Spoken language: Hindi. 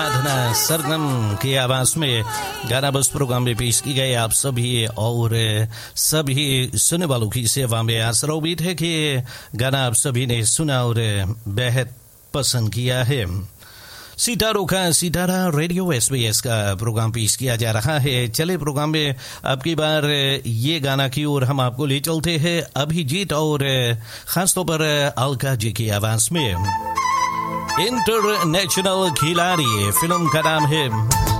साधना सरगम की आवाज में गाना बस प्रोग्राम में पेश की गई आप सभी और सभी सुनने वालों की सेवा में आशा उम्मीद है कि गाना आप सभी ने सुना और बेहद पसंद किया है। सितारों का सितारा रेडियो SBS का प्रोग्राम पेश किया जा रहा है। चले प्रोग्राम में अब की बार ये गाना की ओर हम आपको ले चलते हैं अभिजीत और खासतौर पर अलका जी की आवाज में। इंटरनेशनल खिलाड़ी फिल्म का नाम है